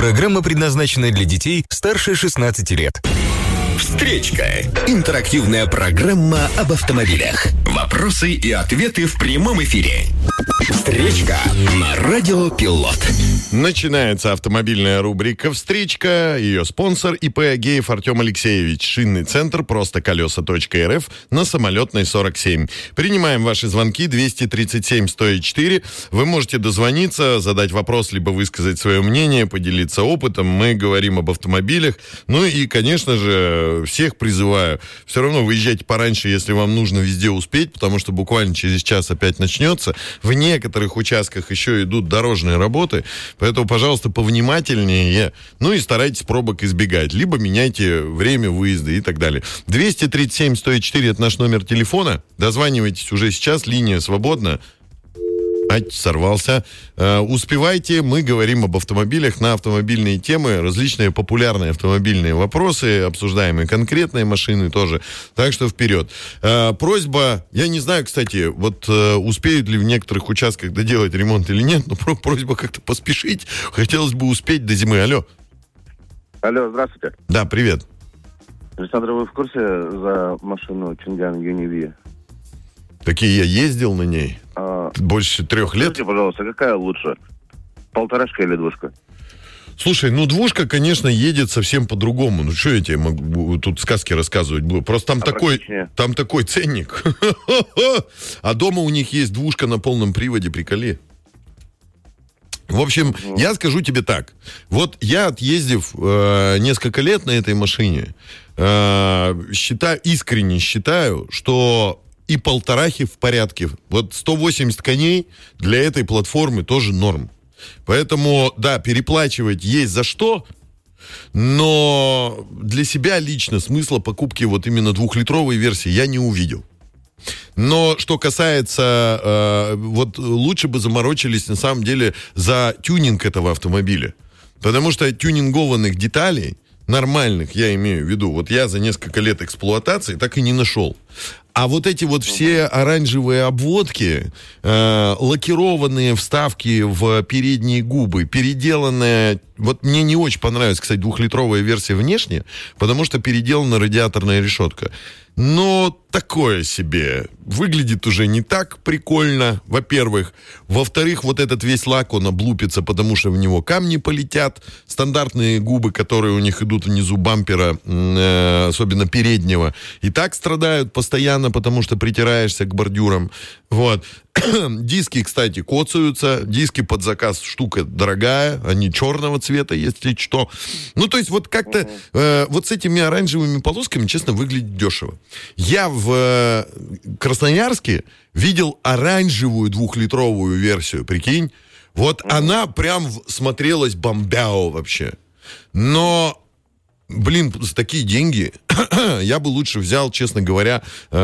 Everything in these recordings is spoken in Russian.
Программа предназначена для детей старше 16 лет. Встречка. Интерактивная программа об автомобилях. Вопросы и ответы в прямом эфире. Встречка на Радио Пилот. Начинается автомобильная рубрика «Встречка». Ее спонсор ИП Агеев Артем Алексеевич. Шинный центр «Просто колеса.рф» на Самолетной 47. Принимаем ваши звонки 237-104. Вы можете дозвониться, задать вопрос, либо высказать свое мнение, поделиться опытом. Мы говорим об автомобилях. Ну и, конечно же, всех призываю. Все равно выезжайте пораньше, если вам нужно везде успеть, потому что буквально через час опять начнется. В некоторых участках еще идут дорожные работы, поэтому, пожалуйста, повнимательнее. Ну и старайтесь пробок избегать. Либо меняйте время выезда и так далее. 237-104 это наш номер телефона. Дозванивайтесь уже сейчас, линия свободна. Сорвался. Успевайте, мы говорим об автомобилях на автомобильные темы, различные популярные автомобильные вопросы, обсуждаем и конкретные машины тоже. Так что вперед. Просьба, я не знаю, кстати, вот успеют ли в некоторых участках доделать ремонт или нет, но просьба как-то поспешить. Хотелось бы успеть до зимы. Алло. Алло, здравствуйте. Да, привет. Александр, вы в курсе за машину Чинган Юниви? Такие я ездил на ней. Больше 3 лет. Скажите, пожалуйста, какая лучше? 1.5 или 2? Слушай, 2 конечно, едет совсем по-другому. Ну, что я тебе могу тут сказки рассказывать буду? Просто там такой ценник. А дома у них есть 2 на полном приводе, приколи. В общем, я скажу тебе так. Вот я, отъездив несколько лет на этой машине, искренне считаю, что и 1.5 в порядке. Вот 180 коней для этой платформы тоже норм. Поэтому, да, переплачивать есть за что, но для себя лично смысла покупки вот именно 2-литровой версии я не увидел. Но что касается, вот лучше бы заморочились на самом деле за тюнинг этого автомобиля. Потому что тюнингованных деталей, нормальных, я имею в виду, вот я за несколько лет эксплуатации так и не нашел. А вот эти вот все оранжевые обводки, лакированные вставки в передние губы, переделанная... Вот мне не очень понравилась, кстати, 2-литровая версия внешне, потому что переделана радиаторная решетка. Но такое себе. Выглядит уже не так прикольно, во-первых. Во-вторых, вот этот весь лак, он облупится, потому что в него камни полетят. Стандартные губы, которые у них идут внизу бампера, особенно переднего, и так страдают постоянно, потому что притираешься к бордюрам. Вот. Диски, кстати, коцаются. Диски под заказ штука дорогая. Они черного цвета, если что. Ну, то есть, вот как-то вот с этими оранжевыми полосками, честно, выглядит дешево. Я в Красноярске видел оранжевую 2-литровую версию, прикинь. Вот она прям смотрелась бомбяо вообще. Но... Блин, за такие деньги я бы лучше взял, честно говоря,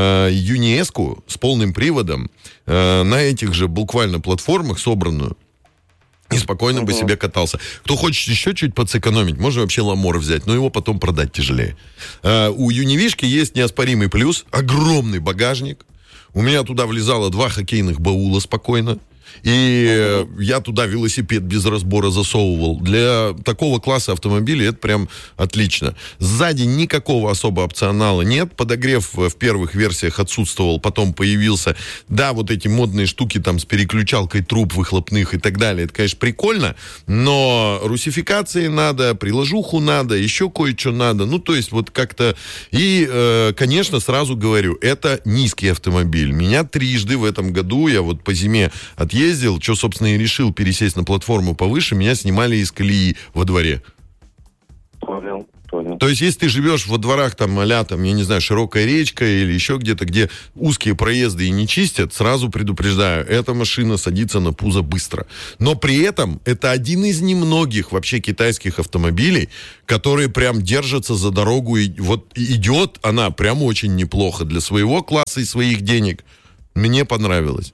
Юниеску с полным приводом на этих же буквально платформах собранную и спокойно бы себе катался. Кто хочет еще чуть подсэкономить, можно вообще Ламор взять, но его потом продать тяжелее. У Юнивишки есть неоспоримый плюс, огромный багажник. У меня туда влезало 2 хоккейных баула спокойно. И я туда велосипед без разбора засовывал. Для такого класса автомобилей это прям отлично. Сзади никакого особо опционала нет. Подогрев в первых версиях отсутствовал, потом появился. Да, вот эти модные штуки там с переключалкой труб выхлопных и так далее. Это, конечно, прикольно, но русификации надо, приложуху надо, еще кое-что надо. Ну, то есть вот как-то... И, конечно, сразу говорю, это низкий автомобиль. Меня 3 в этом году, я вот по зиме отъездил, что, собственно, и решил пересесть на платформу повыше, меня снимали из колеи во дворе. Понял. То есть, если ты живешь во дворах, там, а-ля, там, я не знаю, широкая речка или еще где-то, где узкие проезды и не чистят, сразу предупреждаю, эта машина садится на пузо быстро. Но при этом это один из немногих вообще китайских автомобилей, которые прям держатся за дорогу, и вот идет она прям очень неплохо для своего класса и своих денег. Мне понравилось.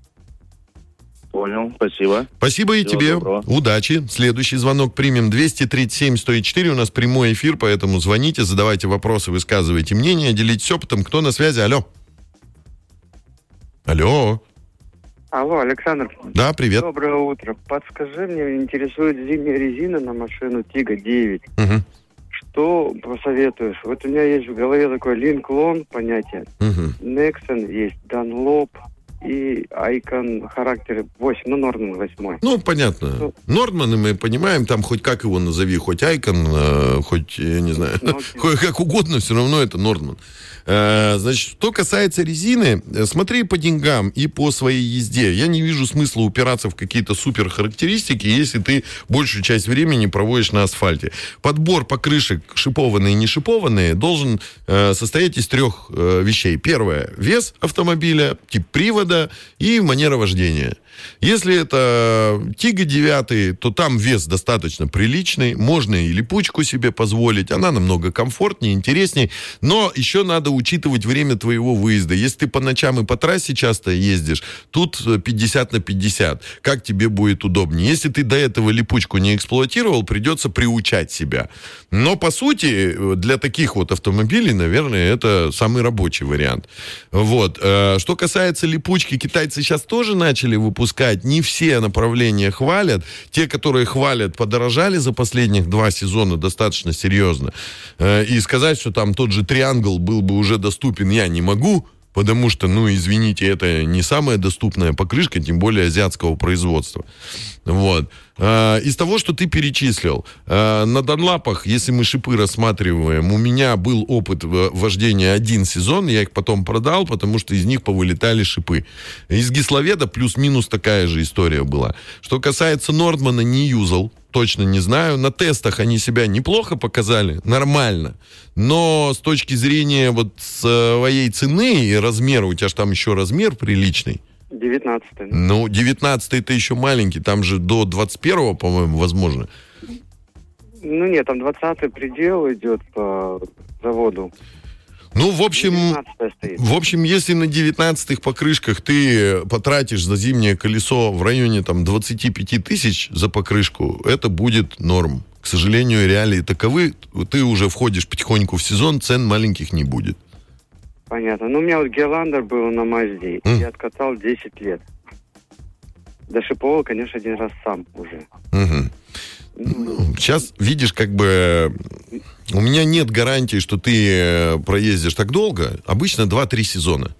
Понял, спасибо. Спасибо и Всего тебе. доброго. Удачи. Следующий звонок примем. 237-104. У нас прямой эфир, поэтому звоните, задавайте вопросы, высказывайте мнение, делитесь опытом. Кто на связи? Алло. Алло. Алло, Александр. Да, привет. Доброе утро. Подскажи мне, интересует зимняя резина на машину Тига 9. Угу. Что посоветуешь? Вот у меня есть в голове такое Lincoln понятие. Угу. Nexon есть, Dunlop и Icon характер 8, Норман 8. Ну, понятно. Норманы мы понимаем, там хоть как его назови, хоть Айкон, хоть, я не знаю, хоть как угодно, все равно это Норман. Значит, что касается резины, смотри по деньгам и по своей езде. Я не вижу смысла упираться в какие-то супер характеристики, если ты большую часть времени проводишь на асфальте. Подбор покрышек, шипованные и не шипованные, должен состоять из 3 вещей. Первое — вес автомобиля, тип привода и манера вождения. Если это Тига 9, то там вес достаточно приличный, можно и липучку себе позволить, она намного комфортнее, интереснее, но еще надо учитывать время твоего выезда. Если ты по ночам и по трассе часто ездишь, тут 50/50, как тебе будет удобнее. Если ты до этого липучку не эксплуатировал, придется приучать себя. Но, по сути, для таких вот автомобилей, наверное, это самый рабочий вариант. Вот. Что касается липучки, китайцы сейчас тоже начали выпускать. Не все направления хвалят. Те, которые хвалят, подорожали за последних 2 сезона достаточно серьезно. И сказать, что там тот же Triangle был бы уже доступен, я не могу. Потому что, извините, это не самая доступная покрышка, тем более азиатского производства. Вот. Из того, что ты перечислил, на Данлапах, если мы шипы рассматриваем, у меня был опыт вождения 1 сезон, я их потом продал, потому что из них повылетали шипы. Из Гисловеда плюс-минус такая же история была. Что касается Нордмана, не юзал. Точно не знаю. На тестах они себя неплохо показали, нормально. Но с точки зрения вот своей цены и размера, у тебя же там еще размер приличный. 19-й. 19-й еще маленький, там же до 21-го, по-моему, возможно. Нет, там 20-й предел идет по заводу. В общем, если на 19-х покрышках ты потратишь за зимнее колесо в районе 25 тысяч за покрышку, это будет норм. К сожалению, реалии таковы. Ты уже входишь потихоньку в сезон, цен маленьких не будет. Понятно. У меня вот Геландер был на Мазде, я откатал 10 лет. Дошиповал, конечно, 1 раз сам уже. Сейчас, видишь, у меня нет гарантии, что ты проездишь так долго. Обычно 2-3 сезона.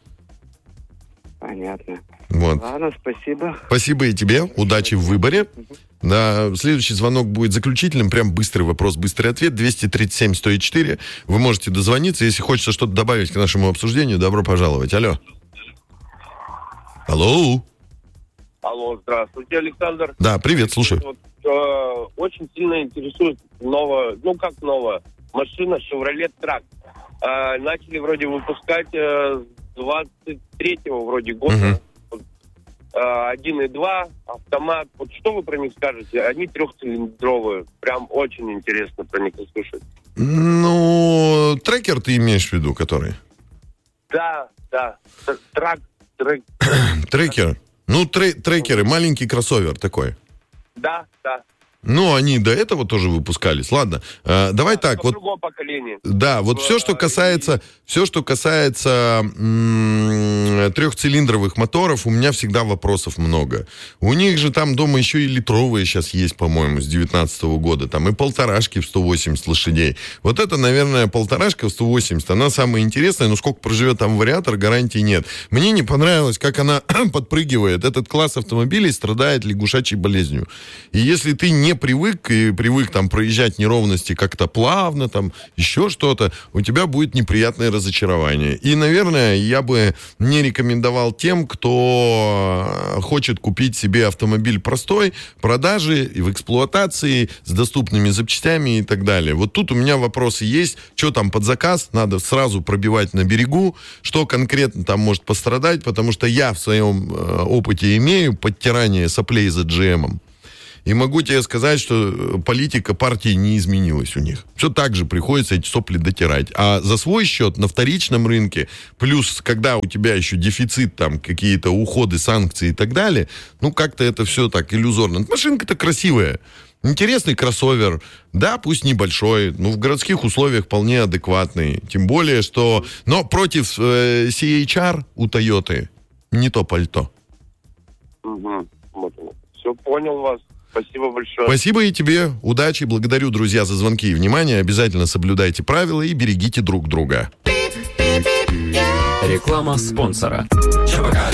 Понятно. Вот. Ладно, спасибо. Спасибо и тебе. Удачи в выборе. Да, следующий звонок будет заключительным. Прям быстрый вопрос, быстрый ответ. 237-104. Вы можете дозвониться. Если хочется что-то добавить к нашему обсуждению, добро пожаловать. Алло. Алло. Алло, здравствуйте, Александр. Да, привет, слушаю. Очень сильно интересует новая машина Chevrolet Trax. Начали вроде выпускать с 23-го вроде года. 1.2, автомат. Вот что вы про них скажете? Они 3-цилиндровые. Прям очень интересно про них услышать. Трекер ты имеешь в виду, который? Да. Трекер. Трекеры, маленький кроссовер такой. Да. Они до этого тоже выпускались. Ладно, давай так. В другом поколении. Да, вот все, что касается 3-цилиндровых моторов, у меня всегда вопросов много. У них же там дома еще и литровые сейчас есть, по-моему, с 19-го года. Там и полторашки в 180 лошадей. Вот это, наверное, полторашка в 180. Она самая интересная, но сколько проживет там вариатор, гарантии нет. Мне не понравилось, как она подпрыгивает. Этот класс автомобилей страдает лягушачьей болезнью. И если ты не привык там проезжать неровности как-то плавно, там еще что-то, у тебя будет неприятное разочарование. И, наверное, я бы не рекомендовал тем, кто хочет купить себе автомобиль простой, продажи и в эксплуатации, с доступными запчастями и так далее. Вот тут у меня вопросы есть. Что там под заказ? Надо сразу пробивать на берегу. Что конкретно там может пострадать? Потому что я в своем опыте имею подтирание соплей за GM-ом. И могу тебе сказать, что политика партии не изменилась у них. Все так же приходится эти сопли дотирать. А за свой счет на вторичном рынке, плюс когда у тебя еще дефицит, там какие-то уходы, санкции и так далее, как-то это все так иллюзорно. Машинка-то красивая. Интересный кроссовер. Да, пусть небольшой, но в городских условиях вполне адекватный. Тем более, что... Но против CHR у Тойоты не то пальто. Угу. Вот. Все, понял вас. Спасибо большое. Спасибо и тебе. Удачи. Благодарю, друзья, за звонки и внимание. Обязательно соблюдайте правила и берегите друг друга. Реклама спонсора.